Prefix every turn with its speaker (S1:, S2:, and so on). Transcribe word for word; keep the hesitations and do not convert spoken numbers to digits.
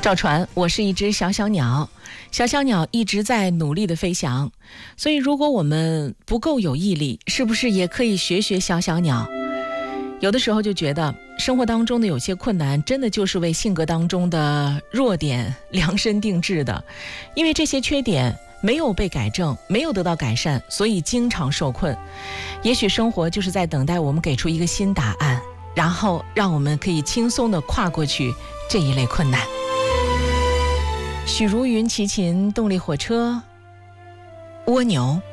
S1: 赵传，我是一只小小鸟，小小鸟一直在努力的飞翔，所以如果我们不够有毅力，是不是也可以学学小小鸟？有的时候就觉得生活当中的有些困难真的就是为性格当中的弱点量身定制的，因为这些缺点没有被改正，没有得到改善，所以经常受困。也许生活就是在等待我们给出一个新答案，然后让我们可以轻松地跨过去这一类困难。许茹芸齐秦动力火车，蜗牛。